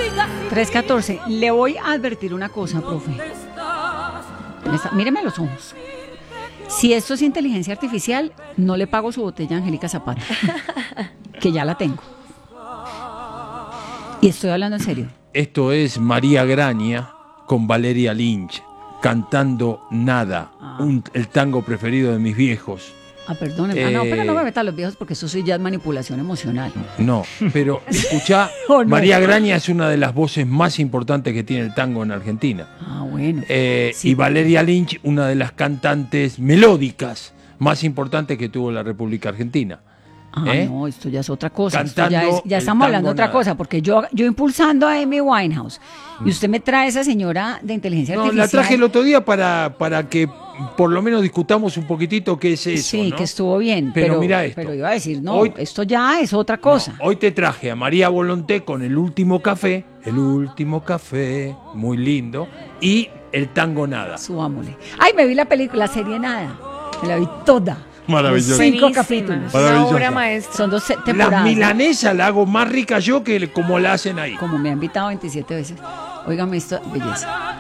3:14. Le voy a advertir una cosa, profe. Míreme a los ojos. Si esto es inteligencia artificial, no le pago su botella a Angélica Zapata, que ya la tengo. Y estoy hablando en serio. Esto es María Graña con Valeria Lynch cantando Nada, el tango preferido de mis viejos. Perdóneme. No, pero no me metan a los viejos porque eso sí ya es manipulación emocional. No, pero escuchá, Oh, no. María Graña es una de las voces más importantes que tiene el tango en Argentina. Bueno. Sí. Y Valeria Lynch, una de las cantantes melódicas más importantes que tuvo la República Argentina. No, esto ya es otra cosa. Cantando Ya el estamos hablando de tango otra Nada. cosa, porque yo impulsando a Amy Winehouse y usted me trae a esa señora de inteligencia No, artificial. la traje el otro día para que por lo menos discutamos un poquitito qué es eso. Sí, ¿no? que estuvo bien, Pero mira esto. pero iba a decir, no, Hoy- esto ya es otra cosa. No, hoy te traje a María Volonté con El último café, muy lindo, y el tango Nada. Subámosle. Ay, me vi la película, la serie Nada. Me la vi toda. Maravilloso. 5 Buenísima, capítulos. una Maravillosa. obra maestra. Son 2 La temporadas. milanesa la hago más rica yo que como la hacen ahí. Como me ha invitado 27 veces. Óigame esto, belleza.